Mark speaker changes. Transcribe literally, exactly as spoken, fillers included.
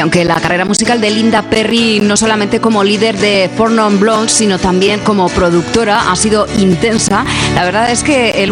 Speaker 1: aunque la carrera musical de Linda Perry, no solamente como líder de Four Non Blondes, sino también como productora, ha sido intensa, la verdad es que el